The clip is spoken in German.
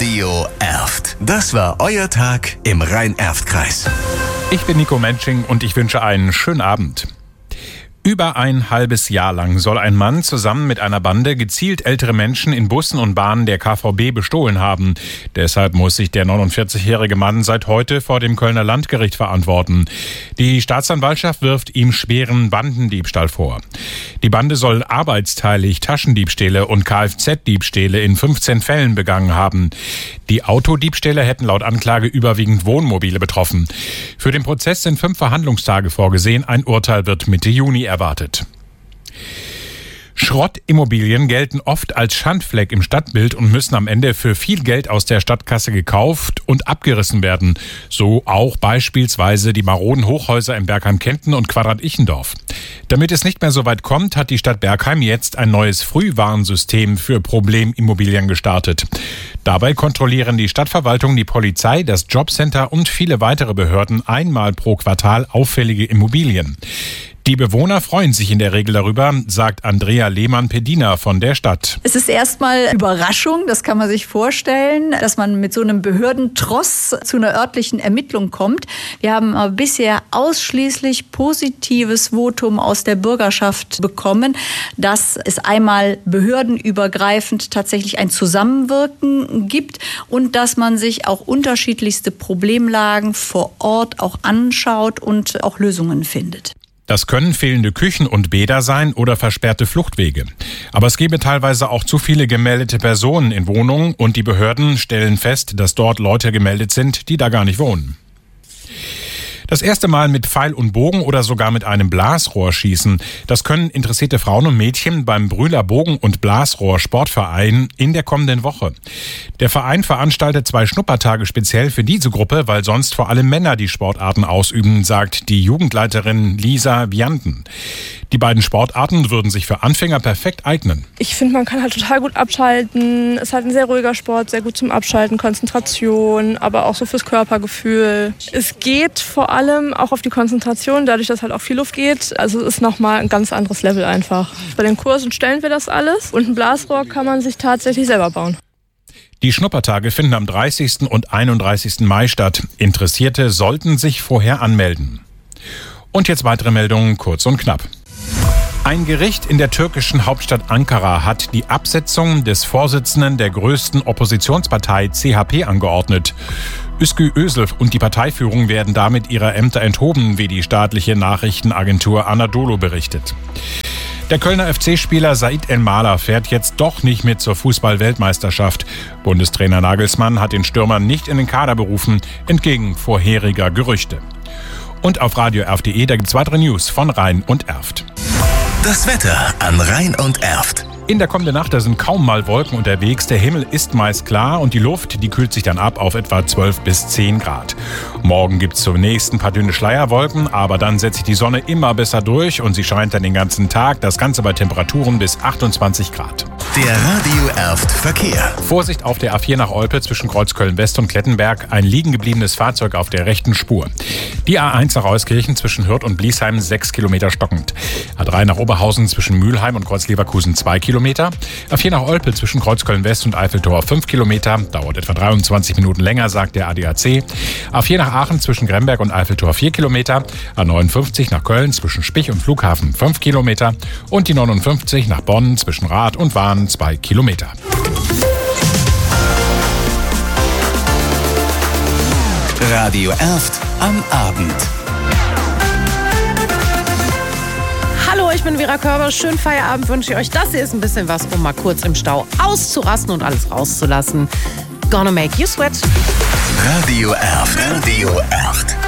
Radio Erft. Das war euer Tag im Rhein-Erft-Kreis. Ich bin Nico Mensching und ich wünsche einen schönen Abend. Über ein halbes Jahr lang soll ein Mann zusammen mit einer Bande gezielt ältere Menschen in Bussen und Bahnen der KVB bestohlen haben. Deshalb muss sich der 49-jährige Mann seit heute vor dem Kölner Landgericht verantworten. Die Staatsanwaltschaft wirft ihm schweren Bandendiebstahl vor. Die Bande soll arbeitsteilig Taschendiebstähle und Kfz-Diebstähle in 15 Fällen begangen haben. Die Autodiebstähle hätten laut Anklage überwiegend Wohnmobile betroffen. Für den Prozess sind 5 Verhandlungstage vorgesehen. Ein Urteil wird Mitte Juni erwartet. Schrottimmobilien gelten oft als Schandfleck im Stadtbild und müssen am Ende für viel Geld aus der Stadtkasse gekauft und abgerissen werden. So auch beispielsweise die maroden Hochhäuser in Bergheim-Kenten und Quadrat-Ichendorf. Damit es nicht mehr so weit kommt, hat die Stadt Bergheim jetzt ein neues Frühwarnsystem für Problemimmobilien gestartet. Dabei kontrollieren die Stadtverwaltung, die Polizei, das Jobcenter und viele weitere Behörden einmal pro Quartal auffällige Immobilien. Die Bewohner freuen sich in der Regel darüber, sagt Andrea Lehmann-Pedina von der Stadt. Es ist erstmal Überraschung, das kann man sich vorstellen, dass man mit so einem Behördentross zu einer örtlichen Ermittlung kommt. Wir haben aber bisher ausschließlich positives Votum aus der Bürgerschaft bekommen, dass es einmal behördenübergreifend tatsächlich ein Zusammenwirken gibt und dass man sich auch unterschiedlichste Problemlagen vor Ort auch anschaut und auch Lösungen findet. Das können fehlende Küchen und Bäder sein oder versperrte Fluchtwege. Aber es gäbe teilweise auch zu viele gemeldete Personen in Wohnungen und die Behörden stellen fest, dass dort Leute gemeldet sind, die da gar nicht wohnen. Das erste Mal mit Pfeil und Bogen oder sogar mit einem Blasrohr schießen. Das können interessierte Frauen und Mädchen beim Brühler Bogen- und Blasrohr-Sportverein in der kommenden Woche. Der Verein veranstaltet 2 Schnuppertage speziell für diese Gruppe, weil sonst vor allem Männer die Sportarten ausüben, sagt die Jugendleiterin Lisa Vianden. Die beiden Sportarten würden sich für Anfänger perfekt eignen. Ich finde, man kann halt total gut abschalten. Es ist halt ein sehr ruhiger Sport, sehr gut zum Abschalten, Konzentration, aber auch so fürs Körpergefühl. Es geht vor allem auch auf die Konzentration, dadurch, dass halt auch viel Luft geht. Also es ist nochmal ein ganz anderes Level einfach. Bei den Kursen stellen wir das alles und ein Blasrohr kann man sich tatsächlich selber bauen. Die Schnuppertage finden am 30. und 31. Mai statt. Interessierte sollten sich vorher anmelden. Und jetzt weitere Meldungen, kurz und knapp. Ein Gericht in der türkischen Hauptstadt Ankara hat die Absetzung des Vorsitzenden der größten Oppositionspartei CHP angeordnet. Üskü Özil und die Parteiführung werden damit ihrer Ämter enthoben, wie die staatliche Nachrichtenagentur Anadolu berichtet. Der Kölner FC-Spieler Said El-Maler fährt jetzt doch nicht mit zur Fußball-Weltmeisterschaft. Bundestrainer Nagelsmann hat den Stürmer nicht in den Kader berufen, entgegen vorheriger Gerüchte. Und auf radioerft.de, da gibt's weitere News von Rhein und Erft. Das Wetter an Rhein und Erft. In der kommenden Nacht, da sind kaum mal Wolken unterwegs. Der Himmel ist meist klar und die Luft, die kühlt sich dann ab auf etwa 12 bis 10 Grad. Morgen gibt es zunächst ein paar dünne Schleierwolken, aber dann setzt sich die Sonne immer besser durch und sie scheint dann den ganzen Tag. Das Ganze bei Temperaturen bis 28 Grad. Der Radio Erft Verkehr. Vorsicht auf der A4 nach Olpe zwischen Kreuzköln-West und Klettenberg. Ein liegen gebliebenes Fahrzeug auf der rechten Spur. Die A1 nach Euskirchen zwischen Hürth und Bliesheim 6 Kilometer stockend. A3 nach Oberhausen zwischen Mülheim und Kreuzleverkusen 2 Kilometer. A4 nach Olpe zwischen Kreuzköln-West und Eiffeltor 5 Kilometer. Dauert etwa 23 Minuten länger, sagt der ADAC. A4 nach Aachen zwischen Gremberg und Eiffeltor 4 Kilometer. A59 nach Köln zwischen Spich und Flughafen 5 Kilometer. Und die 59 nach Bonn zwischen Rath und Wahn 2 Kilometer. Radio Erft am Abend. Hallo, ich bin Vera Körber. Schönen Feierabend wünsche ich euch. Das hier ist ein bisschen was, um mal kurz im Stau auszurasten und alles rauszulassen. Gonna make you sweat. Radio Erft. Radio Erft.